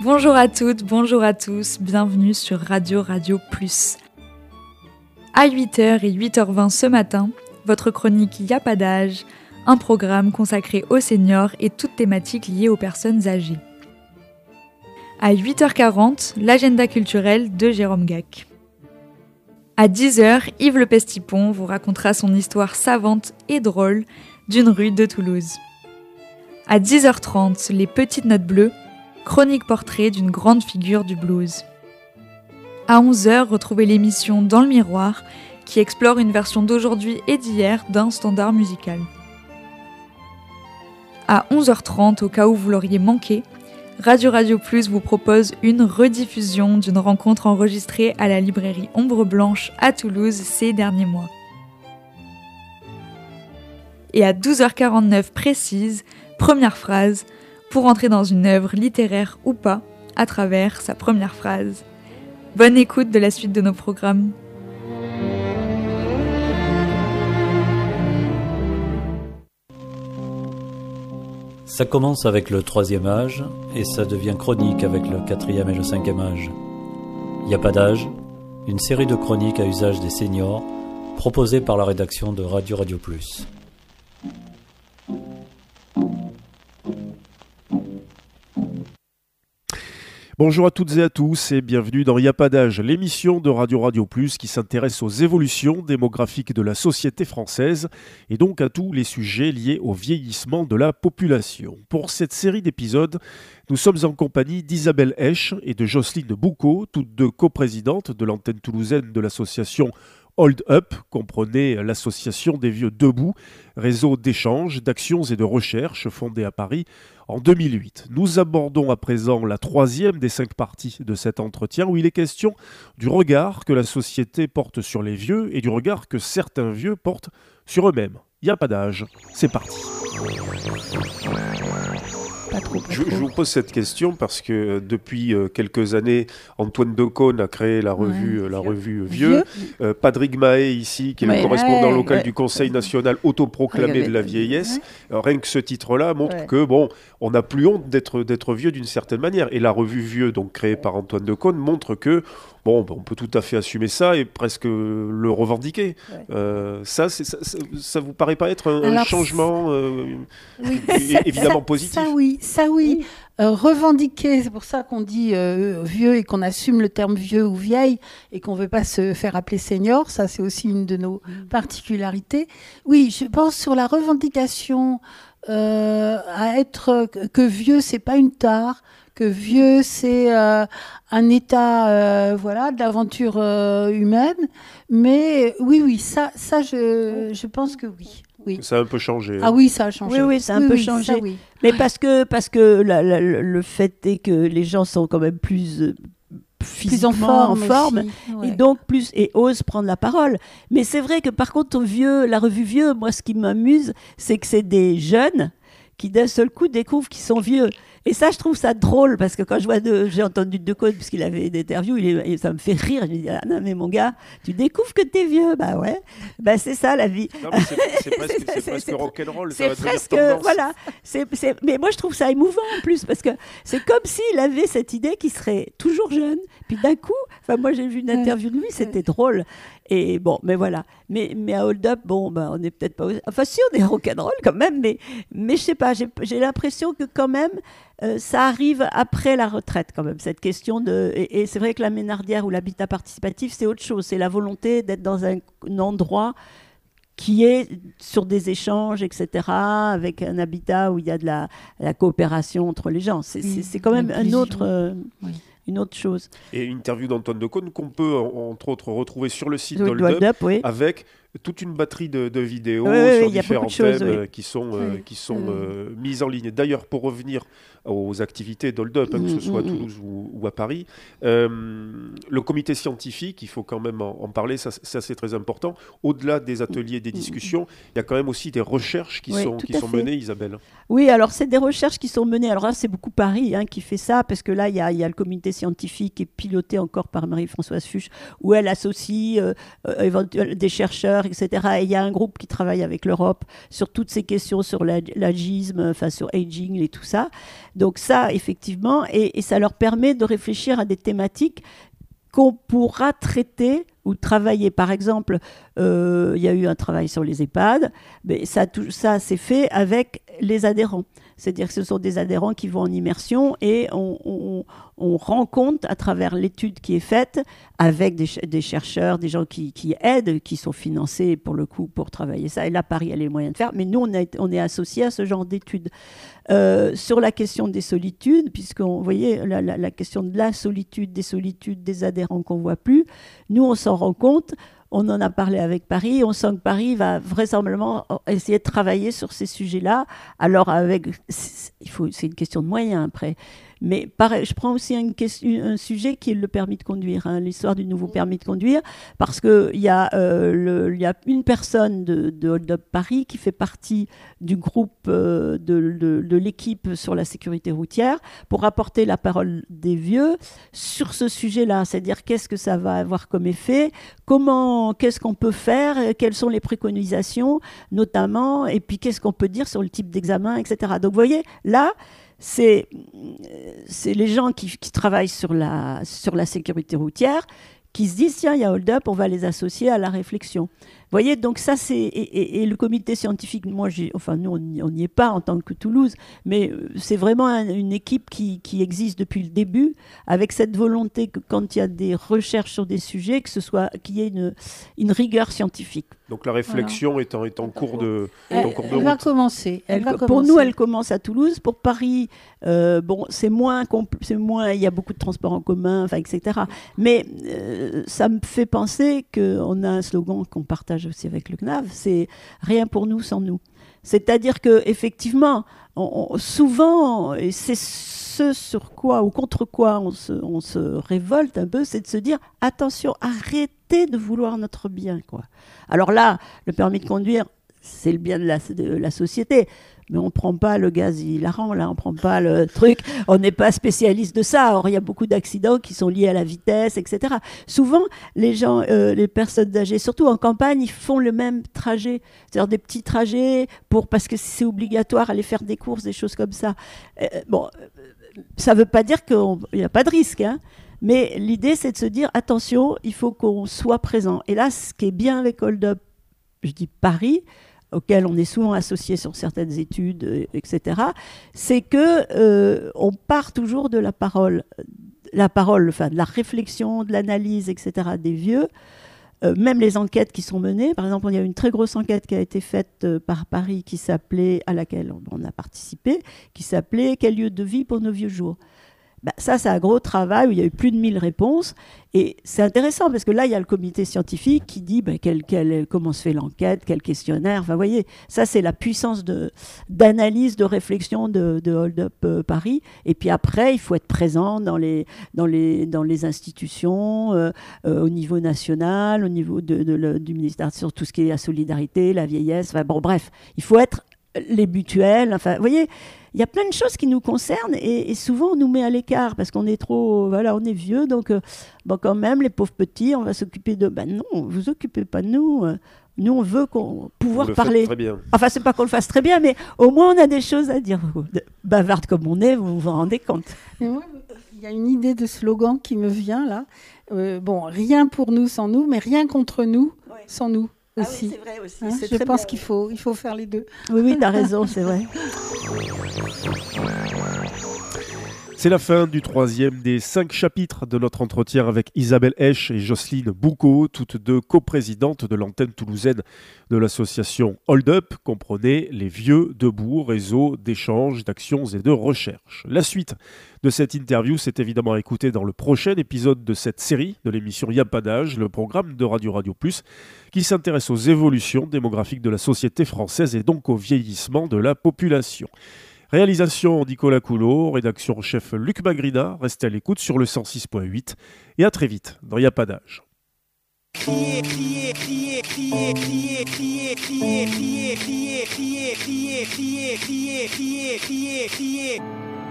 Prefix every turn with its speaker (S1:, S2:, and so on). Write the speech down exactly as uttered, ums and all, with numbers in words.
S1: Bonjour à toutes, bonjour à tous, bienvenue sur Radio Radio Plus. À huit heures et huit heures vingt ce matin, votre chronique Y a pas d'âge, un programme consacré aux seniors et toutes thématiques liées aux personnes âgées. À huit heures quarante, l'agenda culturel de Jérôme Gac. À dix heures, Yves Le Pestipon vous racontera son histoire savante et drôle d'une rue de Toulouse. À dix heures trente, les petites notes bleues, chronique portrait d'une grande figure du blues. À onze heures, retrouvez l'émission Dans le miroir, qui explore une version d'aujourd'hui et d'hier d'un standard musical. À onze heures trente, au cas où vous l'auriez manqué, Radio Radio Plus vous propose une rediffusion d'une rencontre enregistrée à la librairie Ombre Blanche à Toulouse ces derniers mois. Et à douze heures quarante-neuf précise, première phrase, pour entrer dans une œuvre littéraire ou pas, à travers sa première phrase. Bonne écoute de la suite de nos programmes.
S2: Ça commence avec le troisième âge et ça devient chronique avec le quatrième et le cinquième âge. Y a pas d'âge, une série de chroniques à usage des seniors proposée par la rédaction de Radio Radio Plus.
S3: Bonjour à toutes et à tous et bienvenue dans Y a pas d'âge, l'émission de Radio Radio Plus qui s'intéresse aux évolutions démographiques de la société française et donc à tous les sujets liés au vieillissement de la population. Pour cette série d'épisodes, nous sommes en compagnie d'Isabelle Hesch et de Jocelyne Boucaud, toutes deux coprésidentes de l'antenne toulousaine de l'association Hold Up, comprenez l'association des vieux debout, réseau d'échanges, d'actions et de recherche fondé à Paris en deux mille huit. Nous abordons à présent la troisième des cinq parties de cet entretien où il est question du regard que la société porte sur les vieux et du regard que certains vieux portent sur eux-mêmes. Il n'y a pas d'âge, c'est parti.
S4: Pas trop, pas
S3: je,
S4: trop.
S3: je vous pose cette question parce que depuis euh, quelques années, Antoine Decaune a créé la revue,
S4: ouais,
S3: euh, la
S4: vieux.
S3: revue Vieux.
S4: Vieux.
S3: Euh, Patrick Mahé, ici, qui est
S4: Ouais,
S3: le correspondant
S4: ouais,
S3: local
S4: ouais.
S3: du Conseil national autoproclamé de la vieillesse, euh, rien que ce titre-là montre
S4: Ouais.
S3: que, bon, on n'a plus honte d'être, d'être vieux d'une certaine manière. Et la revue Vieux, donc créée par Antoine Decaune, montre que, bon, on peut tout à fait assumer ça et presque le revendiquer.
S4: Ouais.
S3: Euh, ça, c'est, ça, ça, ça vous paraît pas être un, un
S4: Alors,
S3: changement euh,
S4: Oui,
S3: é-
S4: ça-
S3: évidemment
S4: ça-
S3: positif?
S4: Ça oui, ça oui. Euh, revendiquer, c'est pour ça qu'on dit euh, vieux et qu'on assume le terme vieux ou vieille et qu'on ne veut pas se faire appeler senior. Ça, c'est aussi une de nos particularités. Oui, je pense sur la revendication euh, à être que vieux, c'est pas une tare. Que vieux, c'est euh, un état, euh, voilà, d'aventure euh, humaine. Mais oui, oui, ça, ça, je, je pense que oui. Oui.
S3: Ça a un peu changé.
S4: Ah oui, ça a changé.
S5: Oui, oui, ça a un peu changé.
S4: ça, oui.
S5: Mais parce que, parce que la- la- le le fait est que les gens sont quand même plus euh,
S4: Plus en
S5: physiquement
S4: forme,
S5: en forme
S4: aussi, ouais.
S5: et donc plus et osent prendre la parole. Mais c'est vrai que par contre, au vieux, la revue Vieux, moi, ce qui m'amuse, c'est que c'est des jeunes qui d'un seul coup découvrent qu'ils sont vieux. Et ça, je trouve ça drôle, parce que quand je vois, de, j'ai entendu Decaune, puisqu'il avait des interviews, il est, et ça me fait rire. Je me dis, ah non, mais mon gars, tu découvres que t'es vieux. Bah ouais, bah c'est ça la vie.
S3: Non, mais c'est, c'est presque, c'est
S5: C'est-
S3: presque
S5: c'est-
S3: rock'n'roll, ça
S5: C'est
S3: va devenir
S5: presque,
S3: tendance.
S5: voilà. C'est, c'est, mais moi, je trouve ça émouvant en plus, parce que c'est comme s'il avait cette idée qu'il serait toujours jeune. Puis d'un coup, enfin, moi, j'ai vu une interview de lui, c'était drôle. Et bon, mais voilà. Mais, mais à Hold Up, bon, ben, on n'est peut-être pas. Enfin, si, on est rock'n'roll quand même, mais, mais je sais pas, j'ai, j'ai l'impression que quand même, euh, ça arrive après la retraite, quand même, cette question de. Et, et c'est vrai que la Ménardière ou l'habitat participatif, c'est autre chose. C'est la volonté d'être dans un, un endroit qui est sur des échanges, et cetera, avec un habitat où il y a de la, la coopération entre les gens. C'est,
S4: Oui,
S5: c'est, c'est quand même un
S4: l'inclusion.
S5: autre. euh,
S4: Oui.
S5: Une autre chose.
S3: Et une interview d'Antoine Decaune qu'on peut, en- entre autres, retrouver sur le site
S5: Le
S3: d'Hold
S5: Hold
S3: Up,
S5: Up, oui.
S3: avec toute une batterie de, de vidéos
S5: Oui, oui,
S3: sur
S5: il y a
S3: différents
S5: beaucoup de choses,
S3: thèmes
S5: oui.
S3: euh, qui sont, euh,
S4: Oui.
S3: qui sont
S4: Oui.
S3: euh, mises en ligne. D'ailleurs, pour revenir aux activités d'Hold Up, hein, que ce
S5: Mm,
S3: soit à
S5: mm, mm.
S3: Toulouse ou, ou à Paris, euh, le comité scientifique, il faut quand même en, en parler, ça, ça c'est très important. Au-delà des ateliers, des discussions, il y a quand même aussi des recherches qui
S5: Oui,
S3: sont,
S5: tout
S3: qui
S5: à
S3: sont
S5: fait.
S3: menées, Isabelle.
S5: Oui, alors c'est des recherches qui sont menées. Alors là, c'est beaucoup Paris hein, qui fait ça, parce que là, il y a, il y a le comité scientifique qui est piloté encore par Marie-Françoise Fuchs, où elle associe euh, euh, éventuellement des chercheurs et cetera. Et il y a un groupe qui travaille avec l'Europe sur toutes ces questions, sur l'agisme, enfin sur aging et tout ça. Donc ça, effectivement, et, et ça leur permet de réfléchir à des thématiques qu'on pourra traiter ou travailler. Par exemple, euh, il y a eu un travail sur les EHPAD, mais ça, tout, ça c'est fait avec les adhérents. C'est-à-dire que ce sont des adhérents qui vont en immersion et on, on, on rend compte à travers l'étude qui est faite avec des, des chercheurs, des gens qui, qui aident, qui sont financés pour le coup pour travailler ça. Et là, Paris a les moyens de faire, mais nous, on, a, on est associés à ce genre d'études. Euh, sur la question des solitudes, puisqu'on voyez la, la, la question de la solitude, des solitudes, des adhérents qu'on ne voit plus, nous, on s'en rend compte. On en a parlé avec Paris. On sent que Paris va vraisemblablement essayer de travailler sur ces sujets-là. Alors, avec, il faut, c'est une question de moyens après. Mais pareil, je prends aussi une question, un sujet qui est le permis de conduire, hein, l'histoire du nouveau permis de conduire, parce qu'il y, euh, y a une personne de, de Hold Up Paris qui fait partie du groupe euh, de, de, de l'équipe sur la sécurité routière pour apporter la parole des vieux sur ce sujet-là, c'est-à-dire qu'est-ce que ça va avoir comme effet, comment, qu'est-ce qu'on peut faire, quelles sont les préconisations notamment, et puis qu'est-ce qu'on peut dire sur le type d'examen, et cetera. Donc vous voyez, là, c'est, c'est les gens qui, qui travaillent sur la, sur la sécurité routière qui se disent, tiens, il y a Hold Up, on va les associer à la réflexion. Vous voyez, donc ça, c'est... Et, et, et le comité scientifique, moi, j'ai, enfin, nous, on n'y est pas en tant que Toulouse, mais c'est vraiment un, une équipe qui, qui existe depuis le début, avec cette volonté que quand il y a des recherches sur des sujets, que ce soit, qu'il y ait une, une rigueur scientifique.
S3: Donc la réflexion voilà. est, en, est en cours de,
S4: elle,
S3: en cours de
S4: elle
S3: route.
S4: Va commencer. Elle
S5: elle,
S4: va
S5: pour
S4: commencer.
S5: nous, elle commence à Toulouse. Pour Paris, euh, bon, c'est moins, compl- c'est moins, il y a beaucoup de transports en commun, enfin, et cetera. Mais euh, ça me fait penser qu'on a un slogan qu'on partage aussi avec le C N A V, c'est « rien pour nous sans nous ». C'est-à-dire qu'effectivement, on, on, souvent, et c'est ce sur quoi ou contre quoi on se, on se révolte un peu, c'est de se dire « attention, arrêtez de vouloir notre bien ». Quoi. Alors là, le permis de conduire, c'est le bien de la, de la société. Mais on ne prend pas le gaz hilarant, là, on ne prend pas le truc, on n'est pas spécialiste de ça. Or, il y a beaucoup d'accidents qui sont liés à la vitesse, et cetera. Souvent, les gens, euh, les personnes âgées, surtout en campagne, ils font le même trajet. C'est-à-dire des petits trajets pour, parce que c'est obligatoire, aller faire des courses, des choses comme ça. Euh, bon, ça ne veut pas dire qu'il n'y a pas de risque, hein. Mais l'idée, c'est de se dire, attention, il faut qu'on soit présent. Et là, ce qui est bien avec Hold Up, je dis Paris, auquel on est souvent associé sur certaines études, et cetera, c'est que euh, on part toujours de la parole, la parole, enfin de la réflexion, de l'analyse, et cetera des vieux. Euh, même les enquêtes qui sont menées, par exemple, il y a une très grosse enquête qui a été faite euh, par Paris, qui s'appelait, à laquelle on, on a participé, qui s'appelait « Quel lieu de vie pour nos vieux jours ?» Ben, ça, c'est un gros travail où il y a eu plus de mille réponses. Et c'est intéressant parce que là, il y a le comité scientifique qui dit ben, quel, quel, comment se fait l'enquête, quel questionnaire. Enfin, vous voyez, ça, c'est la puissance de, d'analyse, de réflexion de, de Hold Up euh, Paris. Et puis après, il faut être présent dans les, dans les, dans les institutions, euh, euh, au niveau national, au niveau de, de, de, du ministère sur tout ce qui est la solidarité, la vieillesse. Enfin, bon, bref, il faut être les mutuelles. Enfin, vous voyez, il y a plein de choses qui nous concernent et, et souvent on nous met à l'écart parce qu'on est trop, voilà, on est vieux, donc euh, bon, quand même les pauvres petits, on va s'occuper de. Ben non, vous vous occupez pas de nous. Euh, nous on veut qu'on pouvoir
S3: vous le
S5: parler.
S3: faites très bien.
S5: Enfin, c'est pas qu'on le fasse très bien, mais au moins on a des choses à dire. Bavarde comme on est, vous vous rendez compte.
S4: Et moi, il y a une idée de slogan qui me vient là. Euh, bon, rien pour nous sans nous, mais rien contre nous ouais. sans nous. Aussi.
S5: Ah oui, c'est vrai aussi.
S4: Hein,
S5: c'est
S4: je
S5: très
S4: pense
S5: bien.
S4: qu'il faut, il faut faire les deux.
S5: Oui, oui, tu as raison, c'est vrai.
S3: C'est la fin du troisième des cinq chapitres de notre entretien avec Isabelle Esch et Jocelyne Boucaud, toutes deux coprésidentes de l'antenne toulousaine de l'association Hold Up, comprenez les vieux debout, réseau d'échanges, d'actions et de recherche. La suite de cette interview, c'est évidemment à écouter dans le prochain épisode de cette série de l'émission Y'a pas d'âge, le programme de Radio Radio Plus, qui s'intéresse aux évolutions démographiques de la société française et donc au vieillissement de la population. Réalisation Nicolas Coulot, rédaction chef Luc Magrina, restez à l'écoute sur le cent six point huit et à très vite dans Y'a pas d'âge. Crier, crier, crier, crier, crier, crier, crier, crier, crier, crier, crier, crier, crier, crier, crier, crier.